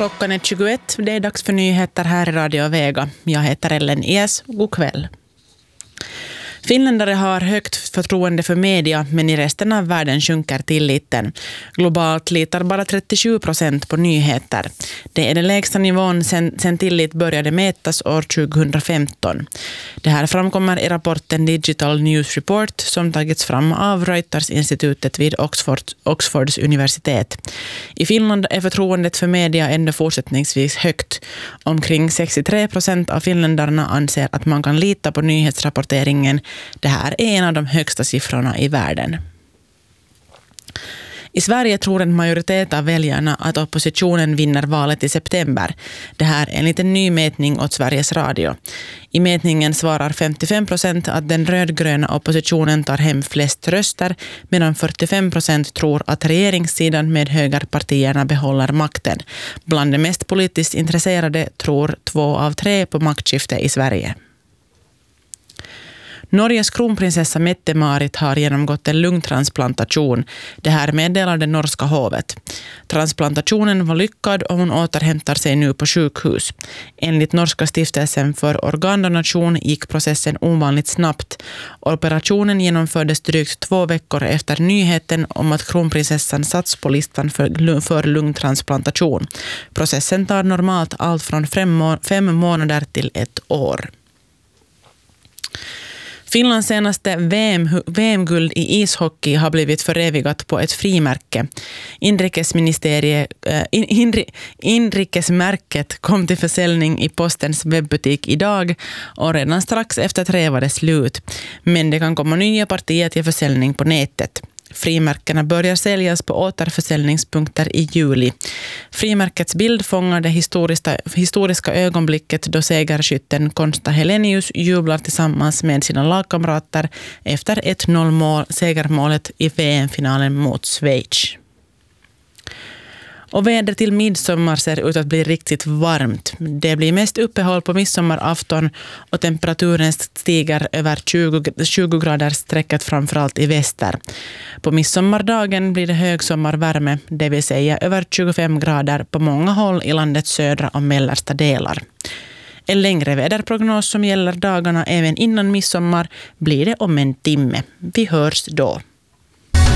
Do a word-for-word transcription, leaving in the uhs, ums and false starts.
Klockan är tjugoett. Det är dags för nyheter här i Radio Vega. Jag heter Ellen Ies. God kväll. Finländare har högt förtroende för media, men i resten av världen sjunker tilliten. Globalt litar bara trettiosju procent på nyheter. Det är den lägsta nivån sen, sen tillit började mätas år tjugohundrafemton. Det här framkommer i rapporten Digital News Report som tagits fram av Reuters-institutet vid Oxford, Oxfords universitet. I Finland är förtroendet för media ändå fortsättningsvis högt. Omkring sextiotre procent av finländarna anser att man kan lita på nyhetsrapporteringen. Det här är en av de högsta siffrorna i världen. I Sverige tror en majoritet av väljarna att oppositionen vinner valet i september. Det här är en liten ny mätning åt Sveriges Radio. I mätningen svarar femtiofem procent att den rödgröna oppositionen tar hem flest röster, medan fyrtiofem procent tror att regeringssidan med högerpartierna behåller makten. Bland de mest politiskt intresserade tror två av tre på maktskifte i Sverige. Norges kronprinsessa Mette-Marit har genomgått en lungtransplantation. Det här meddelar det norska hovet. Transplantationen var lyckad och hon återhämtar sig nu på sjukhus. Enligt norska stiftelsen för organdonation gick processen ovanligt snabbt. Operationen genomfördes drygt två veckor efter nyheten om att kronprinsessan satts på listan för, för lungtransplantation. Processen tar normalt allt från fem, fem månader till ett år. Finlands senaste V M, V M-guld i ishockey har blivit förevigat på ett frimärke. Inrikesministeriet, äh, inri, inrikesmärket kom till försäljning i postens webbutik idag och redan strax efter tre var det slut. Men det kan komma nya partier till försäljning på nätet. Frimärkena börjar säljas på återförsäljningspunkter i juli. Frimärkets bild fångar det historiska, historiska ögonblicket då segerskytten Konsta Helenius jublar tillsammans med sina lagkamrater efter ett noll mål segermålet i V M-finalen mot Schweiz. Och väder till midsommar ser ut att bli riktigt varmt. Det blir mest uppehåll på midsommarafton och temperaturen stiger över tjugo, tjugo grader sträckat framförallt i väster. På midsommardagen blir det högsommarvärme, det vill säga över tjugofem grader på många håll i landets södra och mellersta delar. En längre väderprognos som gäller dagarna även innan midsommar blir det om en timme. Vi hörs då.